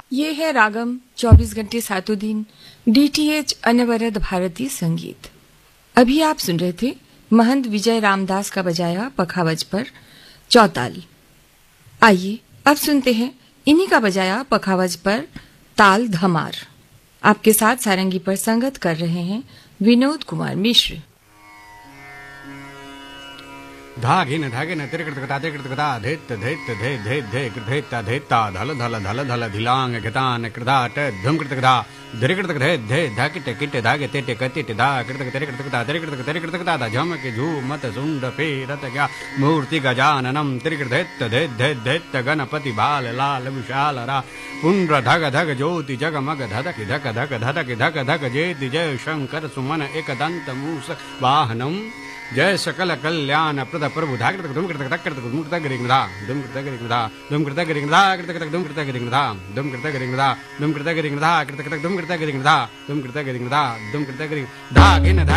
ये है रागम 24 घंटे सातों दिन डीटीएच अनवरत भारतीय संगीत। अभी आप सुन रहे थे महंत विजय रामदास का बजाया पखावज पर चौताल। आइए अब सुनते हैं इन्हीं का बजाया पखावज पर ताल धमार। आपके साथ सारंगी पर संगत कर रहे हैं विनोद कुमार मिश्र। धागिन धागिन तिरकृतकता तिरकृतकता धैत धैत धै धै धै कृधैता धैता धल धल धल धल धिलांग घतान कृधाट धुम कृतकता धरिकृतक धै धै धाकिट किट धागे तेटे कतिट धा कृतक तिरकृतकता तिरकृतक तिरकृतकता धा झमक झूमत सुंड फेरत क्या मूर्ति गजाननम तिरकृधैत धै धै धैत गणपति बाल लाल विशाल रा पुंड्र धग धग ज्योति जगमग धधक धक धक धधक धक धक जेति जय शंकर सुमन एकदंत मूस वाहनम जय सकल कल्याण प्रद प्रभु धाकृतक धुम कृतक तक कृतक धुम कृतक गिरिंगधा धुम कृतक गिरिंगधा धुम कृतक गिरिंगधा कृतक धुम कृतक गिरिंगधा धुम कृतक गिरिंगधा धुम कृतक गिरिंगधा कृतक धुम कृतक गिरिंगधा धुम कृतक गिरिंगधा धुम कृतक गिरिंग धागिन